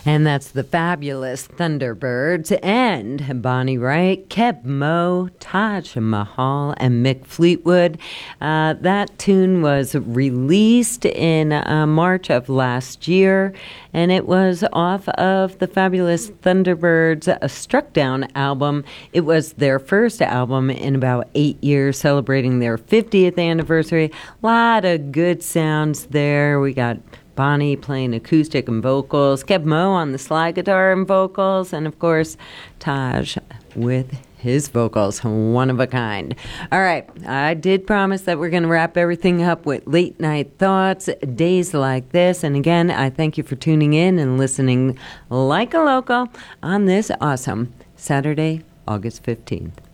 And that's the fabulous Thunderbirds and Bonnie Wright, Keb Mo, Taj Mahal, and Mick Fleetwood. That tune was released in March of last year, and it was off of the fabulous Thunderbirds' Struck Down album. It was their first album in about 8 years, celebrating their 50th anniversary. A lot of good sounds there. We got Bonnie playing acoustic and vocals, Keb Mo on the slide guitar and vocals, and of course, Taj with his vocals, one of a kind. All right, I did promise that we're going to wrap everything up with late night thoughts, days like this. And again, I thank you for tuning in and listening like a local on this awesome Saturday, August 15th.